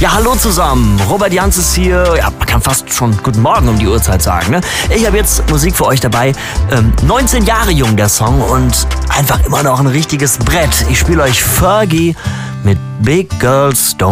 Ja, hallo zusammen. Robert Jans ist hier. Ja, man kann fast schon guten Morgen um die Uhrzeit sagen, ne? Ich habe jetzt Musik für euch dabei. 19 Jahre jung der Song und einfach immer noch ein richtiges Brett. Ich spiele euch Fergie mit Big Girls Don't